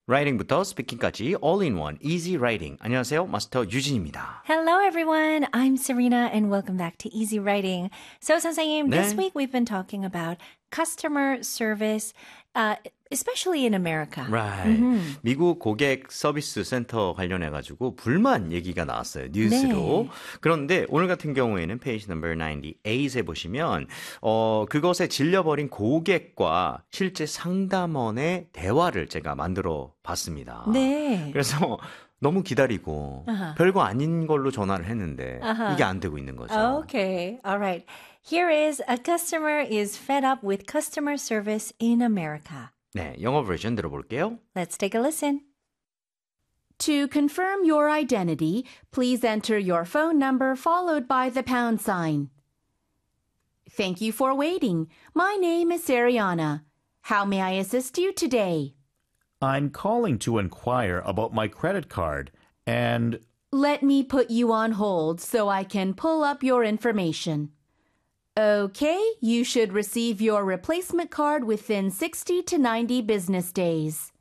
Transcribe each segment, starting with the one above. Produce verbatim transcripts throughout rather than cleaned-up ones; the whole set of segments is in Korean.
writing부터 speaking까지 all in one, easy writing. 안녕하세요, 마스터 유진입니다. Hello, everyone. I'm Serena, and welcome back to Easy Writing. So, 선생님, 네. this week we've been talking about customer service, uh, especially in America. Right. Mm-hmm. 미국 고객 서비스 센터 관련해가지고 불만 얘기가 나왔어요. 뉴스로. 네. 그런데 오늘 같은 경우에는 페이지 넘버 구십팔에 보시면 어, 그것에 질려버린 고객과 실제 상담원의 대화를 제가 만들어 봤습니다. 네. 그래서 너무 기다리고 아하. 별거 아닌 걸로 전화를 했는데 아하. 이게 안 되고 있는 거죠. Okay. All right. Here is a customer is fed up with customer service in America. 네, 영어 버전 들어볼게요. Let's take a listen. To confirm your identity, please enter your phone number followed by the pound sign. Thank you for waiting. My name is Ariana. How may I assist you today? I'm calling to inquire about my credit card and Let me put you on hold so I can pull up your information. Okay, you should receive your replacement card within sixty to ninety business days.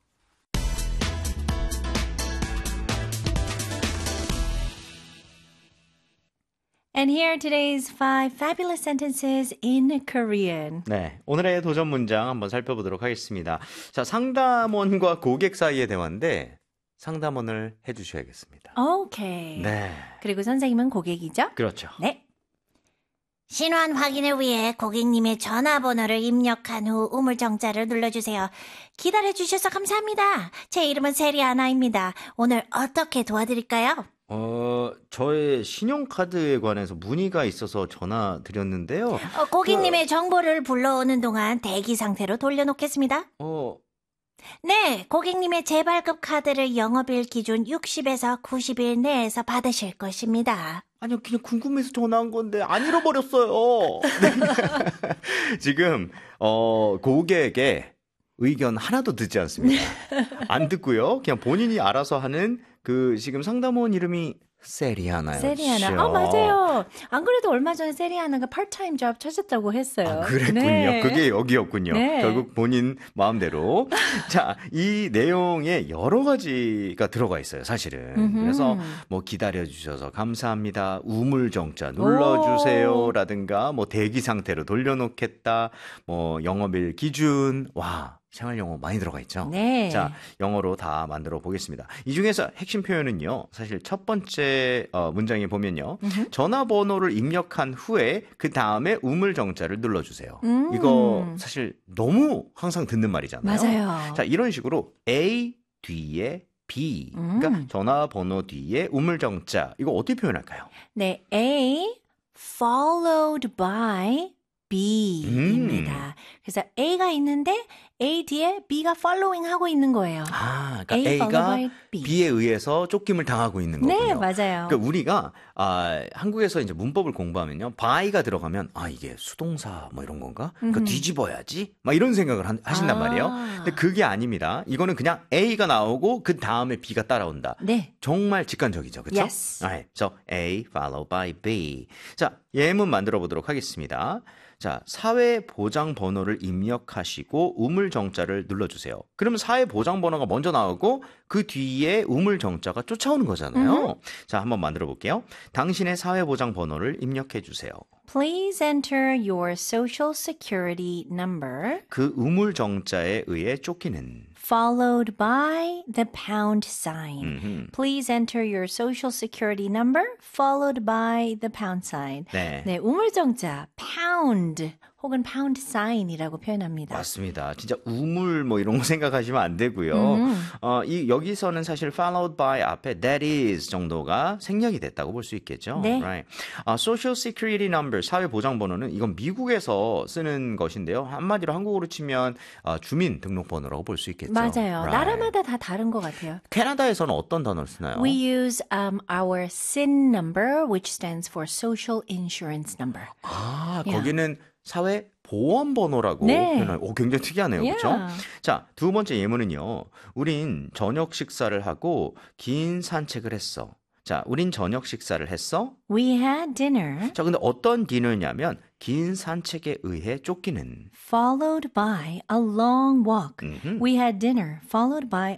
And here are today's five fabulous sentences in Korean. 네, 오늘의 도전 문장 한번 살펴보도록 하겠습니다. 자, 상담원과 고객 사이의 대화인데 상담원을 해주셔야겠습니다. Okay. 네, 그리고 선생님은 고객이죠? 그렇죠. 네. 신원 확인을 위해 고객님의 전화번호를 입력한 후 우물정자를 눌러주세요. 기다려주셔서 감사합니다. 제 이름은 세리아나입니다. 오늘 어떻게 도와드릴까요? 어, 저의 신용카드에 관해서 문의가 있어서 전화 드렸는데요. 어, 고객님의 정보를 불러오는 동안 대기 상태로 돌려놓겠습니다. 어, 네, 고객님의 재발급 카드를 영업일 기준 육십에서 구십 일 내에서 받으실 것입니다. 아니요, 그냥 궁금해서 전화한 건데 안 잃어버렸어요. 지금 어, 고객의 의견 하나도 듣지 않습니다. 안 듣고요. 그냥 본인이 알아서 하는 그 지금 상담원 이름이 세리아나요. 세리아나. 어, 맞아요. 안 그래도 얼마 전에 세리아나가 파트타임 잡 찾았다고 했어요. 아, 그랬군요. 네. 그게 여기였군요. 네. 결국 본인 마음대로. 자, 이 내용에 여러 가지가 들어가 있어요, 사실은. 음흠. 그래서 뭐 기다려주셔서 감사합니다. 우물정자 눌러주세요라든가 뭐 대기 상태로 돌려놓겠다. 뭐 영업일 기준. 와. 생활영어 많이 들어가 있죠? 네. 자, 영어로 다 만들어 보겠습니다. 이 중에서 핵심 표현은요, 사실 첫 번째 어, 문장에 보면요, 음흠. 전화번호를 입력한 후에 그 다음에 우물정자를 눌러주세요. 음. 이거 사실 너무 항상 듣는 말이잖아요. 맞아요. 자, 이런 식으로 A 뒤에 B, 음. 그러니까 전화번호 뒤에 우물정자, 이거 어떻게 표현할까요? 네, A followed by B입니다. 음. 그래서 A가 있는데 A 뒤에 B가 following 하고 있는 거예요. 아, 그러니까 A followed A가 by B. B에 의해서 쫓김을 당하고 있는 거군요. 네, 맞아요. 그러니까 우리가 아, 한국에서 이제 문법을 공부하면요, by가 들어가면 아 이게 수동사 뭐 이런 건가? 그러니까 음흠. 뒤집어야지, 막 이런 생각을 한, 하신단 아. 말이에요. 근데 그게 아닙니다. 이거는 그냥 A가 나오고 그 다음에 B가 따라온다. 네. 정말 직관적이죠, 그렇죠? Yes. Alright, so A followed by B. 자, 예문 만들어 보도록 하겠습니다. 자, 사회보장번호를 입력하시고 우물정자를 눌러주세요. 그러면 사회보장번호가 먼저 나오고 그 뒤에 우물정자가 쫓아오는 거잖아요. 음흠. 자, 한번 만들어 볼게요. 당신의 사회보장번호를 입력해 주세요. Please enter your social security number 그 우물정자에 의해 쫓기는 followed by the pound sign. 음흠. Please enter your social security number followed by the pound sign. 네. 네, 우물정자 pound 혹은 pound sign이라고 표현합니다. 맞습니다. 진짜 우물 뭐 이런 거 생각하시면 안 되고요. 음. 어, 이 여기서는 사실 followed by 앞에 that is 정도가 생략이 됐다고 볼 수 있겠죠. 네. Right. 아, social security number 사회 보장 번호는 이건 미국에서 쓰는 것인데요. 한마디로 한국어로 치면 어, 주민 등록번호라고 볼 수 있겠죠. 맞아요. Right. 나라마다 다 다른 것 같아요. 캐나다에서는 어떤 단어를 쓰나요? We use um, our S I N number, which stands for Social Insurance Number. 아, Yeah. 거기는 사회 보험 번호라고 네. 표현해요. 오, 굉장히 특이하네요. Yeah. 그렇죠? 자, 두 번째 예문은요. 우린 저녁 식사를 하고 긴 산책을 했어. 자, 우린 저녁 식사를 했어. We had dinner 자, 근데 어떤 디너냐면 긴 산책에 의해 쫓기는. followed by a long walk. 음흠. We had dinner followed by